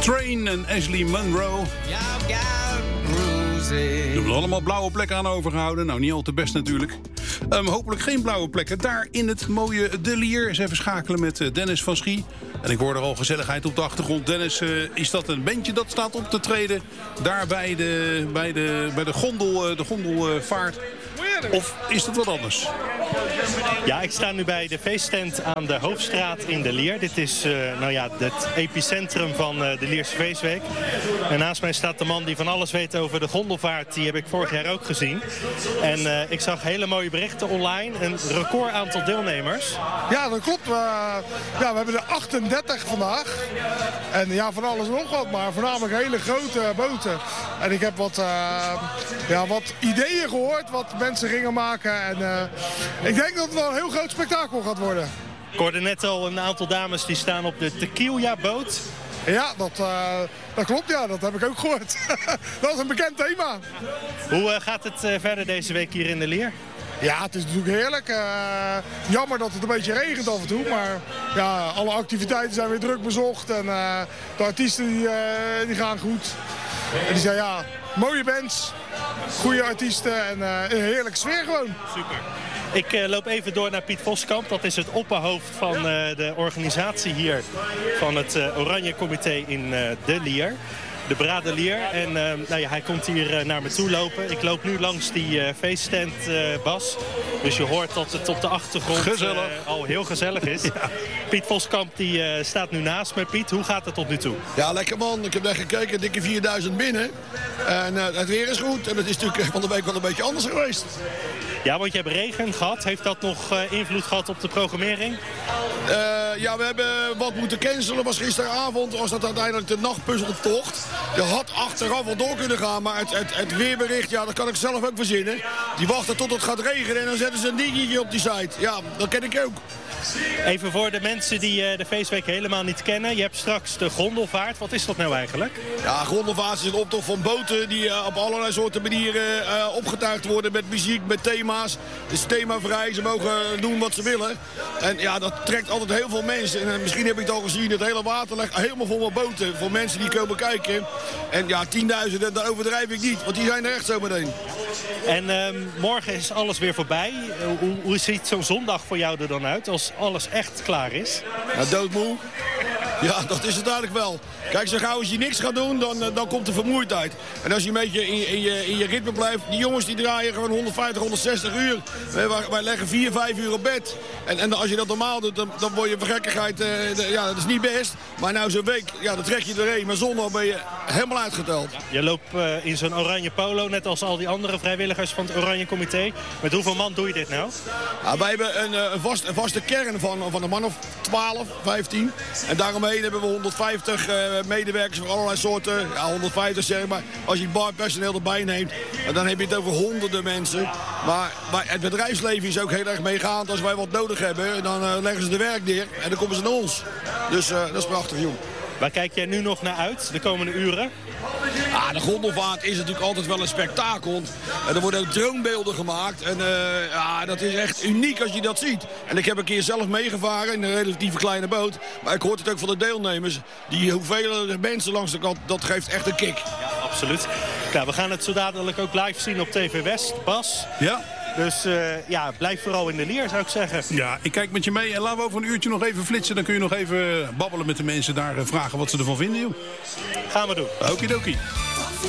Train en Ashley Monroe. Er hebben allemaal blauwe plekken aan overgehouden. Nou, niet al te best natuurlijk. Hopelijk geen blauwe plekken. Daar in het mooie De Lier. Eens even schakelen met Dennis van Schie. En ik hoor er al gezelligheid op de achtergrond. Dennis, is dat een bandje dat staat op te treden? Daar bij de gondelvaart? Of is dat wat anders? Ja, ik sta nu bij de feesttent aan de Hoofdstraat in De Lier. Dit is het epicentrum van de Lierse Feestweek. En naast mij staat de man die van alles weet over de gondelvaart. Die heb ik vorig jaar ook gezien. En ik zag hele mooie berichten online. Een record aantal deelnemers. Ja, dat klopt. We hebben er 38 vandaag. En ja, van alles en nog wat. Maar voornamelijk hele grote boten. En ik heb wat ideeën gehoord. Wat mensen gingen maken. En ik denk dat het wel een heel groot spektakel gaat worden. Ik hoorde net al een aantal dames die staan op de Tequila-boot. Ja, dat klopt. Ja, dat heb ik ook gehoord. Dat is een bekend thema. Hoe gaat het verder deze week hier in De Lier? Ja, het is natuurlijk heerlijk. Jammer dat het een beetje regent af en toe. Maar ja, alle activiteiten zijn weer druk bezocht. En de artiesten die gaan goed. En die zeggen ja, mooie bands, goede artiesten en een heerlijke sfeer gewoon. Super. Ik loop even door naar Piet Voskamp. Dat is het opperhoofd van de organisatie hier van het Oranje Comité in De Lier. De Bra De Lier. En hij komt hier naar me toe lopen. Ik loop nu langs die feesttent, Bas. Dus je hoort dat het op de achtergrond al heel gezellig is. Ja. Piet Voskamp die staat nu naast me. Piet, hoe gaat het tot nu toe? Ja, lekker man. Ik heb net gekeken, dikke 4000 binnen. En het weer is goed. En het is natuurlijk van de week wel een beetje anders geweest. Ja, want je hebt regen gehad. Heeft dat nog invloed gehad op de programmering? We hebben wat moeten cancelen. Was gisteravond was dat uiteindelijk de nachtpuzzeltocht. Je had achteraf wel door kunnen gaan, maar het weerbericht, ja, dat kan ik zelf ook verzinnen. Die wachten tot het gaat regenen en dan zetten ze een dingetje op die site. Ja, dat ken ik ook. Even voor de mensen die de feestweek helemaal niet kennen. Je hebt straks de gondelvaart. Wat is dat nou eigenlijk? Ja, gondelvaart is een optocht van boten die op allerlei soorten manieren opgetuigd worden met muziek, met thema's. Het is themavrij, ze mogen doen wat ze willen. En ja, dat trekt altijd heel veel mensen. En misschien heb ik het al gezien, het hele water ligt helemaal vol met boten. Voor mensen die komen kijken. En ja, 10.000, daar overdrijf ik niet, want die zijn er echt zo meteen. En morgen is alles weer voorbij. Hoe ziet zo'n zondag voor jou er dan uit als alles echt klaar is? Ja, doodmoe. Ja, dat is het eigenlijk wel. Kijk, zo gauw als je niks gaat doen, dan komt de vermoeidheid. En als je een beetje in je ritme blijft... Die jongens die draaien gewoon 150, 160 uur. Wij leggen 4, 5 uur op bed. En als je dat normaal doet, dan word je voor gekkigheid... dat is niet best. Maar nou zo'n week, ja, dan trek je erheen. Maar zondag ben je helemaal uitgeteld. Ja, je loopt in zo'n oranje polo, net als al die andere vrijwilligers van het Oranje Comité. Met hoeveel man doe je dit nou? Ja, wij hebben een vaste kern van een man of 12, 15. En daaromheen hebben we 150 medewerkers van allerlei soorten. Ja, 150 zeg maar. Als je het barpersoneel erbij neemt, dan heb je het over honderden mensen. Maar het bedrijfsleven is ook heel erg meegaand. Als wij wat nodig hebben, dan leggen ze de werk neer en dan komen ze naar ons. Dus dat is prachtig, joh. Waar kijk jij nu nog naar uit, de komende uren? De gondelvaart is natuurlijk altijd wel een spektakel. En er worden ook droombeelden gemaakt. En dat is echt uniek als je dat ziet. En ik heb een keer zelf meegevaren in een relatief kleine boot. Maar ik hoor het ook van de deelnemers. Die hoeveel mensen langs de kant, dat geeft echt een kick. Ja, absoluut. Nou, we gaan het zo dadelijk ook live zien op TV West, Bas. Ja. Dus blijf vooral in De Lier, zou ik zeggen. Ja, ik kijk met je mee en laten we over een uurtje nog even flitsen. Dan kun je nog even babbelen met de mensen daar, vragen wat ze ervan vinden, joh. Gaan we doen. Okidoki.